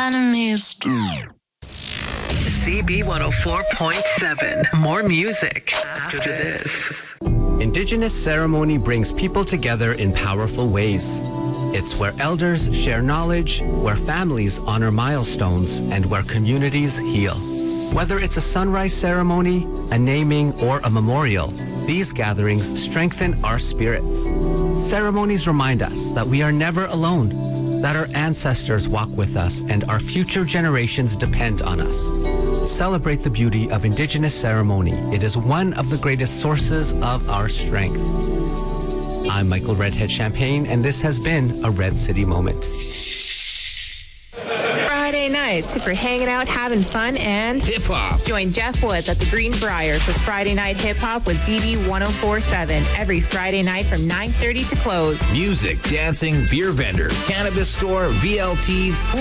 enemies. CB 104.7. More music after this. Indigenous ceremony brings people together in powerful ways. It's where elders share knowledge, where families honor milestones, and where communities heal. Whether it's a sunrise ceremony, a naming, or a memorial, these gatherings strengthen our spirits. Ceremonies remind us that we are never alone, that our ancestors walk with us and our future generations depend on us. Celebrate the beauty of Indigenous ceremony. It is one of the greatest sources of our strength. I'm Michael Redhead Champagne, and this has been a Red City Moment. Friday nights, if you're hanging out, having fun, and hip-hop. Join Jeff Woods at the Greenbrier for Friday Night Hip-Hop with ZB 104.7 every Friday night from 9:30 to close. Music, dancing, beer vendors, cannabis store, VLTs,